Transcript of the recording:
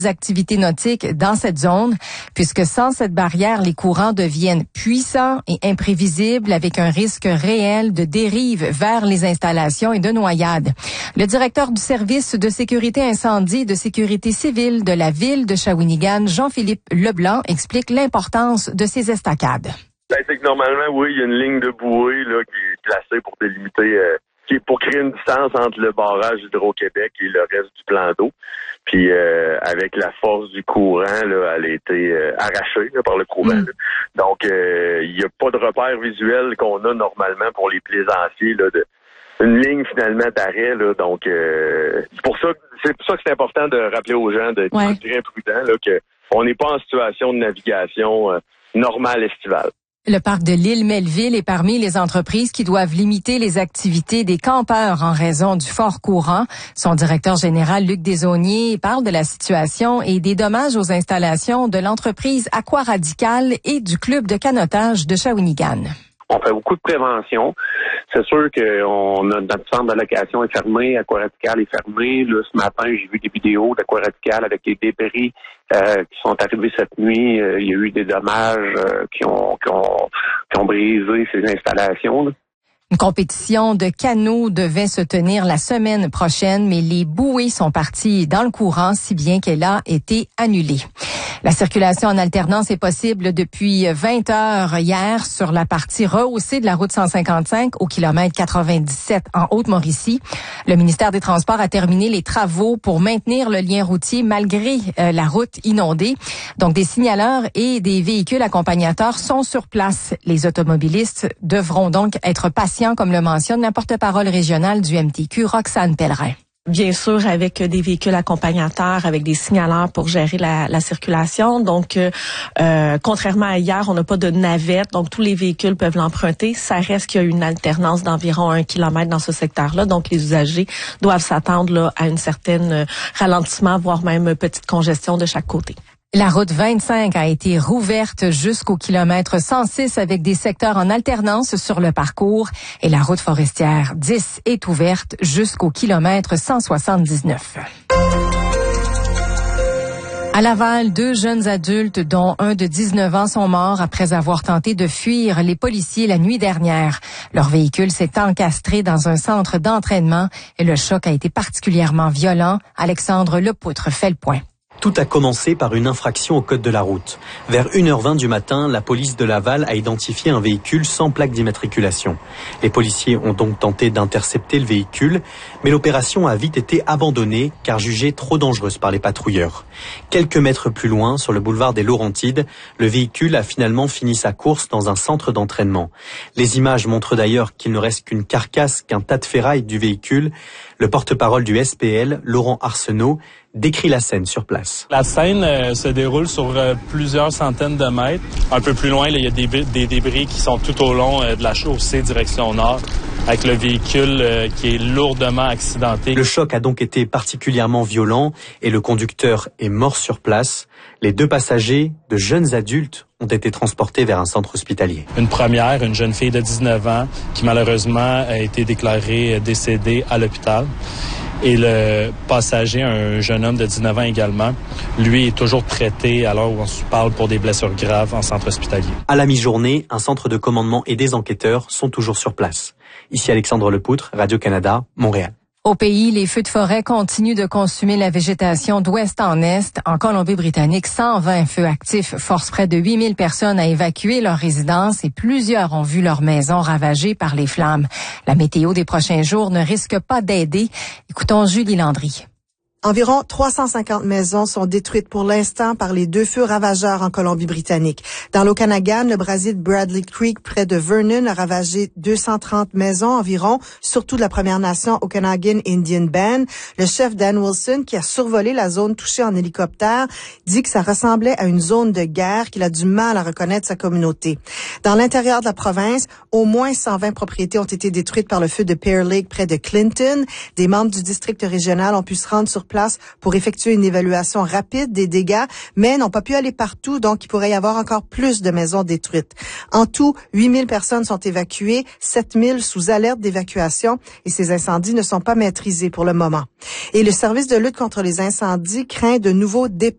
activités nautiques dans cette zone, puisque sans cette barrière, les courants deviennent puissants et imprévisibles avec un risque réel de dérive vers les installations et de noyade. Le directeur du service de sécurité incendie et de sécurité civile de la ville de Shawinigan, Jean-Philippe Leblanc, explique l'importance de ces estacades. C'est que normalement, oui, il y a une ligne de bouée là, qui est placée pour délimiter, pour créer une distance entre le barrage d'Hydro-Québec et le reste du plan d'eau. Puis avec la force du courant, là, elle a été arrachée là, par le courant. Là. Donc, il n'y a pas de repère visuel qu'on a normalement pour les plaisanciers là, une ligne finalement d'arrêt. Là, donc, c'est pour ça que c'est important de rappeler aux gens d'être très prudents, là, qu'on n'est pas en situation de navigation normale estivale. Le parc de l'île Melville est parmi les entreprises qui doivent limiter les activités des campeurs en raison du fort courant. Son directeur général, Luc Desaulniers, parle de la situation et des dommages aux installations de l'entreprise Aquaradical et du club de canotage de Shawinigan. On fait beaucoup de prévention. C'est sûr que notre centre de location est fermé, Aquaradical est fermé. Là, ce matin, j'ai vu des vidéos d'Aquaradical avec les débris qui sont arrivés cette nuit. Il y a eu des dommages qui ont brisé ces installations. Là. Une compétition de canots devait se tenir la semaine prochaine, mais les bouées sont parties dans le courant, si bien qu'elle a été annulée. La circulation en alternance est possible depuis 20 heures hier sur la partie rehaussée de la route 155 au kilomètre 97 en Haute-Mauricie. Le ministère des Transports a terminé les travaux pour maintenir le lien routier malgré la route inondée. Donc, des signaleurs et des véhicules accompagnateurs sont sur place. Les automobilistes devront donc être patients, comme le mentionne la porte-parole régionale du MTQ, Roxane Pellerin. Bien sûr, avec des véhicules accompagnateurs, avec des signaleurs pour gérer la circulation. Donc, contrairement à hier, on n'a pas de navette, donc tous les véhicules peuvent l'emprunter. Ça reste qu'il y a une alternance d'environ 1 kilomètre dans ce secteur-là. Donc, les usagers doivent s'attendre là, à une certaine ralentissement, voire même petite congestion de chaque côté. La route 25 a été rouverte jusqu'au kilomètre 106 avec des secteurs en alternance sur le parcours et la route forestière 10 est ouverte jusqu'au kilomètre 179. À Laval, 2 jeunes adultes, dont un de 19 ans, sont morts après avoir tenté de fuir les policiers la nuit dernière. Leur véhicule s'est encastré dans un centre d'entraînement et le choc a été particulièrement violent. Alexandre Lepoutre fait le point. Tout a commencé par une infraction au code de la route. Vers 1h20 du matin, la police de Laval a identifié un véhicule sans plaque d'immatriculation. Les policiers ont donc tenté d'intercepter le véhicule, mais l'opération a vite été abandonnée car jugée trop dangereuse par les patrouilleurs. Quelques mètres plus loin, sur le boulevard des Laurentides, le véhicule a finalement fini sa course dans un centre d'entraînement. Les images montrent d'ailleurs qu'il ne reste qu'une carcasse, qu'un tas de ferraille du véhicule. Le porte-parole du SPL, Laurent Arsenault, décrit la scène sur place. La scène se déroule sur plusieurs centaines de mètres. Un peu plus loin, là, il y a des débris qui sont tout au long de la chaussée direction nord, avec le véhicule qui est lourdement accidenté. Le choc a donc été particulièrement violent et le conducteur est mort sur place. Les 2 passagers, de jeunes adultes, ont été transportés vers un centre hospitalier. Une première, une jeune fille de 19 ans, qui malheureusement a été déclarée décédée à l'hôpital. Et le passager, un jeune homme de 19 ans également, lui est toujours traité à l'heure où on se parle pour des blessures graves en centre hospitalier. À la mi-journée, un centre de commandement et des enquêteurs sont toujours sur place. Ici Alexandre Lepoutre, Radio-Canada, Montréal. Au pays, les feux de forêt continuent de consumer la végétation d'ouest en est. En Colombie-Britannique, 120 feux actifs forcent près de 8000 personnes à évacuer leur résidence et plusieurs ont vu leur maison ravagée par les flammes. La météo des prochains jours ne risque pas d'aider. Écoutons Julie Landry. Environ 350 maisons sont détruites pour l'instant par les 2 feux ravageurs en Colombie-Britannique. Dans l'Okanagan, le brasier de Bradley Creek, près de Vernon, a ravagé 230 maisons environ, surtout de la Première Nation Okanagan Indian Band. Le chef Dan Wilson, qui a survolé la zone touchée en hélicoptère, dit que ça ressemblait à une zone de guerre, qu'il a du mal à reconnaître sa communauté. Dans l'intérieur de la province, au moins 120 propriétés ont été détruites par le feu de Pear Lake, près de Clinton. Des membres du district régional ont pu se rendre sur place pour effectuer une évaluation rapide des dégâts, mais n'ont pas pu aller partout, donc il pourrait y avoir encore plus de maisons détruites. En tout, 8000 personnes sont évacuées, 7000 sous alerte d'évacuation, et ces incendies ne sont pas maîtrisés pour le moment. Et le service de lutte contre les incendies craint de nouveaux départs